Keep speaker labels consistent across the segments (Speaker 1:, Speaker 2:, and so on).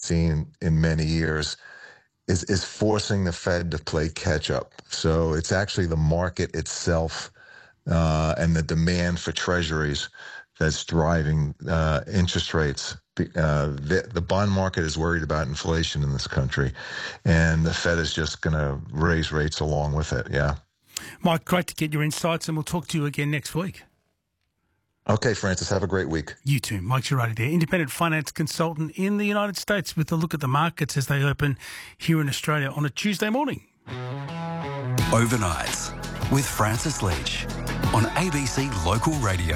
Speaker 1: seen in many years is forcing the Fed to play catch up. So it's actually the market itself and the demand for treasuries that's driving interest rates. The bond market is worried about inflation in this country, and the Fed is just going to raise rates along with it. Yeah.
Speaker 2: Mike, great to get your insights, and we'll talk to you again next week.
Speaker 1: Okay, Francis, have a great week.
Speaker 2: You too. Mike Girardi there, independent finance consultant in the United States, with a look at the markets as they open here in Australia on a Tuesday morning.
Speaker 3: Overnights with Francis Leach on ABC Local Radio.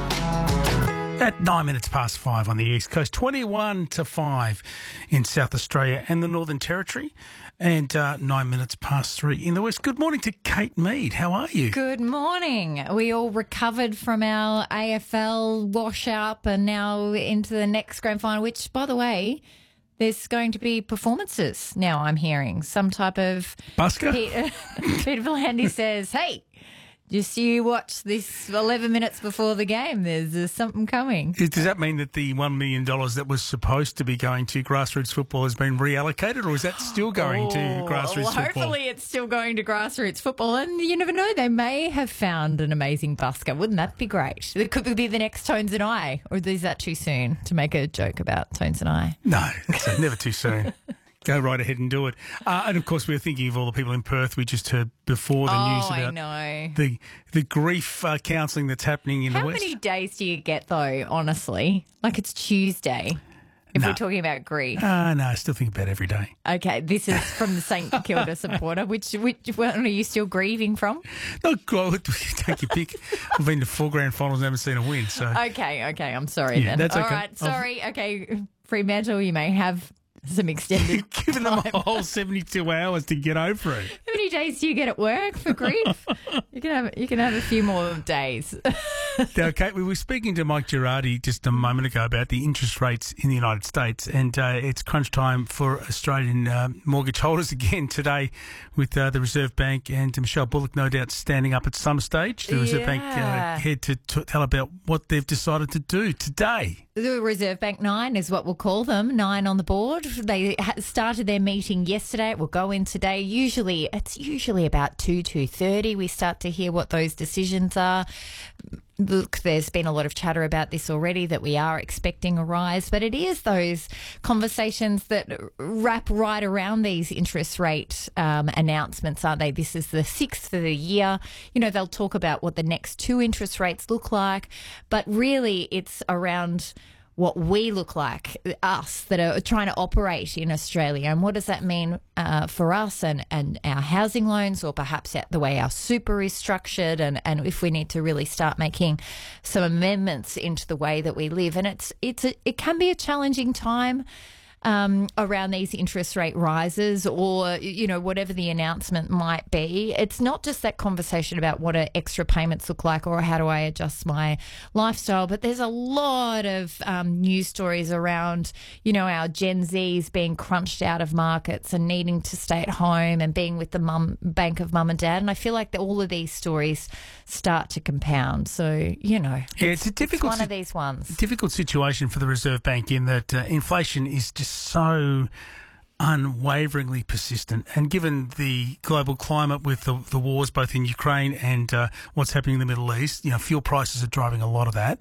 Speaker 2: At 9 minutes past 5 on the East Coast, 21 to 5 in South Australia and the Northern Territory, and 9 minutes past 3 in the West. Good morning to Kate Mead. How are you?
Speaker 4: Good morning. We all recovered from our AFL wash-up and now into the next grand final, which, by the way, there's going to be performances now, I'm hearing. Some type of...
Speaker 2: Busker?
Speaker 4: Peter V'landys says, hey... Just you watch this 11 minutes before the game. There's something coming.
Speaker 2: Does that mean that the $1 million that was supposed to be going to grassroots football has been reallocated, or is that still going to grassroots football?
Speaker 4: Hopefully it's still going to grassroots football. And you never know, they may have found an amazing busker. Wouldn't that be great? It could be the next Tones and I. Or is that too soon to make a joke about Tones and I?
Speaker 2: No, it's never too soon. Go right ahead and do it. And, of course, we're thinking of all the people in Perth. We just heard before the news about the grief counselling that's happening in the West.
Speaker 4: How many days do you get, though, honestly? Like it's Tuesday, if we're talking about grief.
Speaker 2: No, I still think about it every day.
Speaker 4: Okay, this is from the St Kilda supporter. Which one are you still grieving from?
Speaker 2: No, take your pick. I've been to 4 grand finals and haven't seen a win. So
Speaker 4: Okay, I'm sorry then.
Speaker 2: That's okay.
Speaker 4: All right, sorry. Okay, Fremantle, you may have some extended
Speaker 2: Giving them a whole 72 hours to get over it.
Speaker 4: How many days do you get at work for grief? You can have a few more days.
Speaker 2: Now, Kate, we were speaking to Mike Girardi just a moment ago about the interest rates in the United States, and it's crunch time for Australian mortgage holders again today with the Reserve Bank and Michelle Bullock no doubt standing up at some stage. The Reserve Bank head to tell about what they've decided to do today.
Speaker 4: The Reserve Bank 9 is what we'll call them, 9 on the board. They started their meeting yesterday. It will go in today. It's usually about 2:30 we start to hear what those decisions are. Look, there's been a lot of chatter about this already, that we are expecting a rise, but it is those conversations that wrap right around these interest rate announcements, aren't they? This is the 6th of the year. You know, they'll talk about what the next 2 interest rates look like, but really it's around what we look like, us that are trying to operate in Australia. And what does that mean for us and our housing loans, or perhaps the way our super is structured, and if we need to really start making some amendments into the way that we live. And it can be a challenging time around these interest rate rises, or, you know, whatever the announcement might be. It's not just that conversation about what are extra payments look like, or how do I adjust my lifestyle, but there's a lot of news stories around, you know, our Gen Zs being crunched out of markets and needing to stay at home and being with the bank of mum and dad. And I feel like all of these stories start to compound. So, you know,
Speaker 2: it's a difficult
Speaker 4: one of these ones.
Speaker 2: Difficult situation for the Reserve Bank in that inflation is just so unwaveringly persistent, and given the global climate with the wars both in Ukraine and what's happening in the Middle East, you know, fuel prices are driving a lot of that,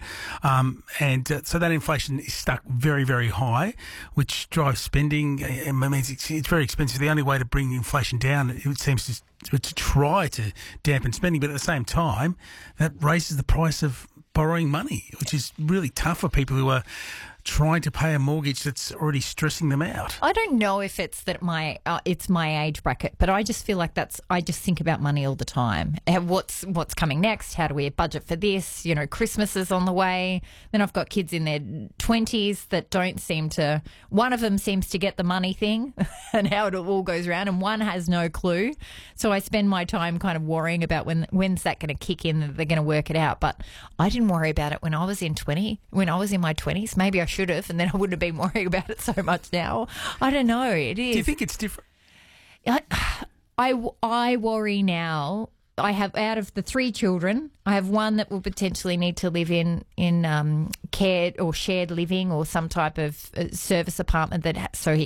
Speaker 2: so that inflation is stuck very, very high, which drives spending. It means it's very expensive. The only way to bring inflation down, it seems, to try to dampen spending, but at the same time that raises the price of borrowing money, which is really tough for people who are trying to pay a mortgage that's already stressing them out.
Speaker 4: I don't know if it's that it's my age bracket, but I just feel like I just think about money all the time. What's coming next? How do we budget for this? You know, Christmas is on the way. Then I've got kids in their 20s that don't seem to. One of them seems to get the money thing and how it all goes around, and one has no clue. So I spend my time kind of worrying about when's that going to kick in, that they're going to work it out. But I didn't worry about it when I was in my 20s. Maybe I should have, and then I wouldn't have been worrying about it so much now. I don't know. It is.
Speaker 2: Do you think it's different?
Speaker 4: I worry now. I have, out of the 3 children, I have one that will potentially need to live in care or shared living or some type of service apartment so he